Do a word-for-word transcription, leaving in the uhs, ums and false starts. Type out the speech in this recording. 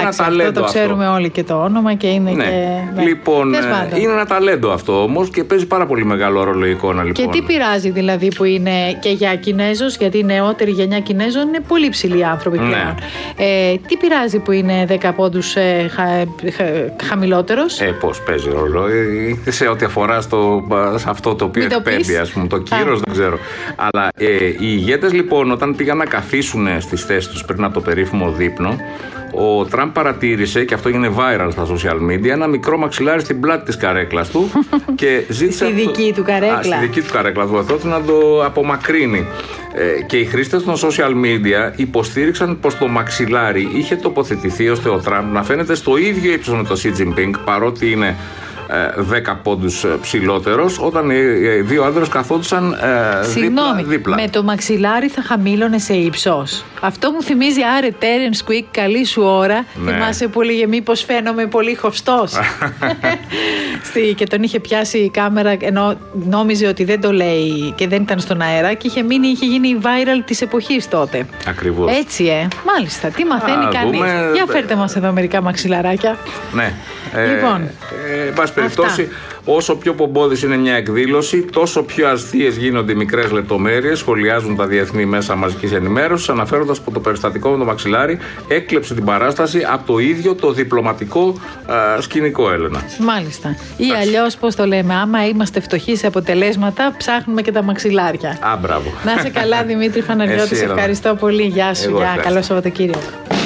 ένα ταλέντο αυτό. Το ξέρουμε αυτό όλοι και το όνομα και είναι ναι. και. Ναι. Λοιπόν, είναι ένα ταλέντο αυτό όμως και παίζει πάρα πολύ μεγάλο ρόλο η εικόνα. Λοιπόν. Και τι πειράζει δηλαδή που είναι και για Κινέζους, γιατί η νεότερη γενιά Κινέζων είναι πολύ ψηλοί άνθρωποι πλέον. Ναι. Ε, τι πειράζει που είναι δέκα πόντους ε, χα, χα, χαμηλότερος. Ε, πώς παίζει ρόλο. Ε, σε ό,τι αφορά στο, σε αυτό το οποίο εκπέμπει, ας πούμε, το κύρος, δεν ξέρω. Αλλά ε, οι ηγέτες λοιπόν, όταν πήγαν να καθίσουν στις θέσεις τους πριν από το περίφημο δείπνο, ο Τραμπ παρατήρησε, και αυτό έγινε viral στα social media, ένα μικρό μαξιλάρι στην πλάτη της καρέκλας του και ζήτησε. Στη δική του καρέκλα. Α, στη δική του καρέκλα του βοηθό του να το απομακρύνει. Ε, και οι χρήστες των social media υποστήριξαν πως το μαξιλάρι είχε τοποθετηθεί ώστε ο Τραμπ να φαίνεται στο ίδιο ύψος με το Xi Jinping, παρότι είναι δέκα πόντους ψηλότερος, όταν οι δύο άντρες καθόντουσαν Συγγνώμη, δίπλα, δίπλα. Με το μαξιλάρι θα χαμήλωνε σε ύψος. Αυτό μου θυμίζει, άρε Τέρεν Σκουίκ, καλή σου ώρα. Ναι. Θυμάσαι που έλεγε μήπως φαίνομαι πολύ χωστός. Και τον είχε πιάσει η κάμερα ενώ νόμιζε ότι δεν το λέει και δεν ήταν στον αέρα και είχε μείνει, είχε γίνει viral της εποχής τότε. Ακριβώς. Έτσι, ε. Μάλιστα. Τι μαθαίνει κανείς. Δούμε... Για φέρτε μας εδώ μερικά μαξιλαράκια. Ναι. Λοιπόν. Ε, ε, περιπτώσει, όσο πιο πομπόδης είναι μια εκδήλωση, τόσο πιο αστείες γίνονται οι μικρές λεπτομέρειες, σχολιάζουν τα διεθνή μέσα μαζικής ενημέρωσης, αναφέροντας πως το περιστατικό με το μαξιλάρι έκλεψε την παράσταση από το ίδιο το διπλωματικό α, σκηνικό, Έλενα. Μάλιστα. Ή αλλιώς, πώς το λέμε, άμα είμαστε φτωχοί σε αποτελέσματα, ψάχνουμε και τα μαξιλάρια. Α, μπράβο. Να είσαι καλά, Δημήτρη Φαναριώτη, ευχαριστώ πολύ. Γεια σου, γεια. Καλό Σαββατοκύριακο.